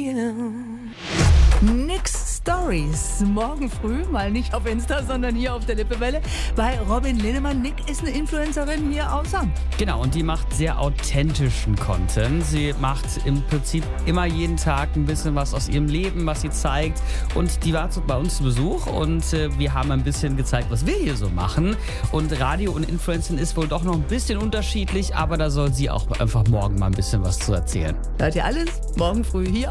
you. Nix Stories. Morgen früh, mal nicht auf Insta, sondern hier auf der Lippewelle bei Robin Linnemann. Nick ist eine Influencerin hier aus Hamm. Genau, und die macht sehr authentischen Content. Sie macht im Prinzip immer jeden Tag ein bisschen was aus ihrem Leben, was sie zeigt. Und die war bei uns zu Besuch und wir haben ein bisschen gezeigt, was wir hier so machen. Und Radio und Influencing ist wohl doch noch ein bisschen unterschiedlich, aber da soll sie auch einfach morgen mal ein bisschen was zu erzählen. Hört ihr alles? Morgen früh hier